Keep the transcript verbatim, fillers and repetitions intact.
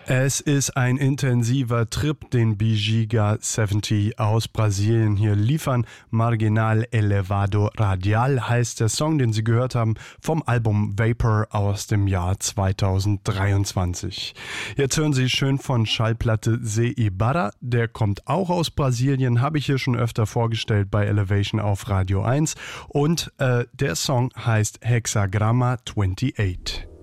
Es ist ein intensiver Trip, den Bijiga siebzig aus Brasilien hier liefern. Marginal Elevado Radial heißt der Song, den Sie gehört haben, vom Album Vapor aus dem Jahr zweitausenddreiundzwanzig. Jetzt hören Sie schön von Schallplatte Se Ibarra, der kommt auch aus Brasilien, habe ich hier schon öfter vorgestellt bei Elevation auf Radio eins. Und äh, der Song heißt Hexagramma achtundzwanzig.